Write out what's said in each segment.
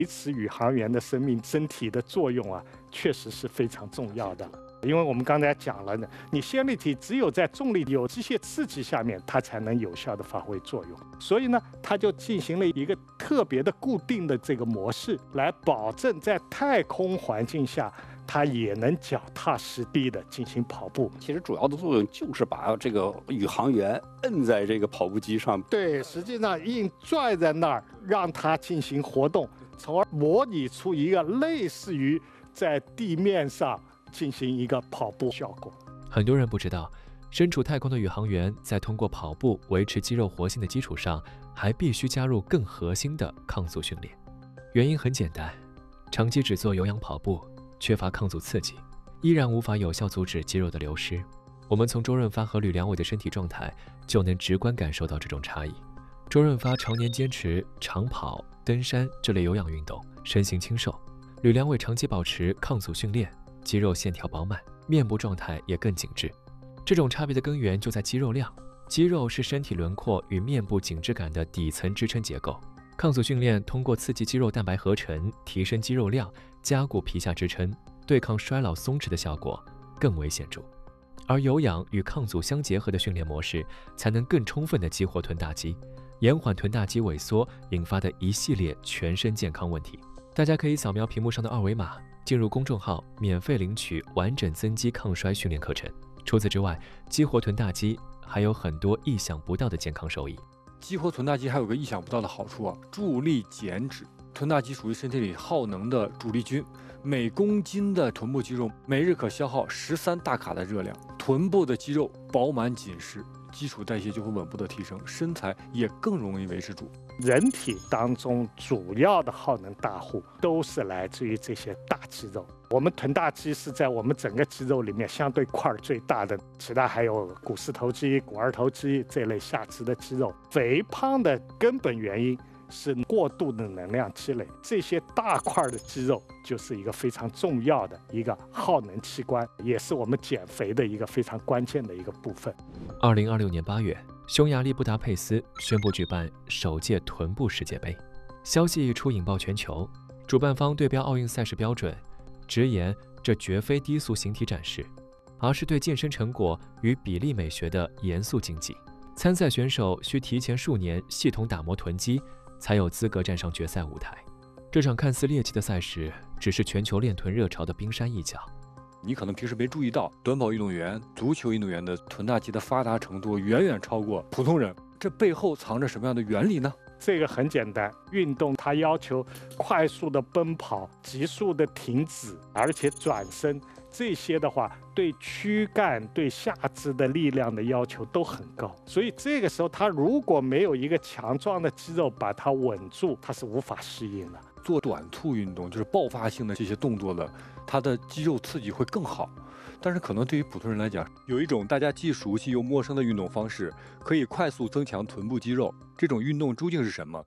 维持宇航员的身体的作用啊，确实是非常重要的。因为我们刚才讲了呢，你线粒体只有在重力有机械刺激下面，它才能有效的发挥作用。所以呢，它就进行了一个特别的固定的这个模式，来保证在太空环境下，它也能脚踏实地的进行跑步。 其实主要的作用就是把这个宇航员摁在这个跑步机上。 对，实际上硬拽在那儿，让它进行活动，从而模拟出一个类似于在地面上进行一个跑步效果。 很多人不知道，身处太空的宇航员在通过跑步维持肌肉活性的基础上，还必须加入更核心的抗阻训练。原因很简单，长期只做有氧跑步，缺乏抗阻刺激，依然无法有效阻止肌肉的流失。我们从周润发和吕良伟的身体状态就能直观感受到这种差异。周润发常年坚持长跑、登山这类有氧运动，身形清瘦；吕良伟长期保持抗阻训练，肌肉线条饱满，面部状态也更紧致。这种差别的根源就在肌肉量。肌肉是身体轮廓与面部紧致感的底层支撑结构。抗阻训练通过刺激肌肉蛋白合成，提升肌肉量，加固皮下支撑，对抗衰老松弛的效果更为显著。而有氧与抗阻相结合的训练模式，才能更充分地激活臀大肌，延缓臀大肌萎缩引发的一系列全身健康问题。大家可以扫描屏幕上的二维码，进入公众号免费领取完整增肌抗衰训练课程。除此之外，激活臀大肌还有很多意想不到的健康收益。 激活臀大肌还有个意想不到的好处啊，助力减脂。臀大肌属于身体里耗能的主力军，每公斤的臀部肌肉每日可消耗13大卡的热量。臀部的肌肉饱满紧实，基础代谢就会稳步的提升，身材也更容易维持住。 人体当中主要的耗能大户都是来自于这些大肌肉。我们臀大肌是在我们整个肌肉里面相对块最大的，其他还有股四头肌、股二头肌这类下肢的肌肉。肥胖的根本原因是过度的能量积累，这些大块的肌肉就是一个非常重要的一个耗能器官，也是我们减肥的一个非常关键的一个部分。 2026年8月，匈牙利布达佩斯宣布举办首届臀部世界杯，消息一出引爆全球。主办方对标奥运赛事标准，直言这绝非低俗形体展示，而是对健身成果与比例美学的严肃竞技。参赛选手需提前数年系统打磨臀肌，才有资格站上决赛舞台。这场看似猎奇的赛事，只是全球练臀热潮的冰山一角。 你可能平时没注意到，短跑运动员、足球运动员的臀大肌的发达程度远远超过普通人。这背后藏着什么样的原理呢？ 这个很简单，运动它要求快速的奔跑、急速的停止，而且转身，这些的话对躯干、对下肢的力量的要求都很高。所以这个时候，它如果没有一个强壮的肌肉把它稳住，它是无法适应的。 做短促运动就是爆发性的这些动作的，它的肌肉刺激会更好。但是可能对于普通人来讲，有一种大家既熟悉又陌生的运动方式，可以快速增强臀部肌肉。这种运动究竟是什么？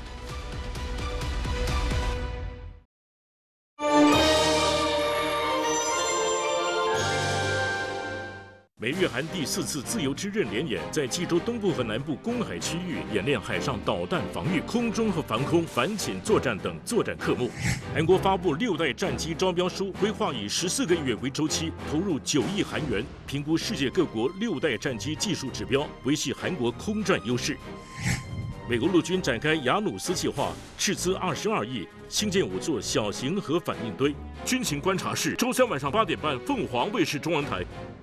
美日韩第4次自由之刃联演在济州东部和南部公海区域演练海上导弹防御、空中和防空、反潜作战等作战科目。韩国发布6代战机招标书，规划以14个月为周期，投入9亿韩元，评估世界各国6代战机技术指标，维系韩国空战优势。美国陆军展开雅努斯计划，斥资22亿，新建5座小型核反应堆。军情观察室，周3晚上8点半，凤凰卫视中文台。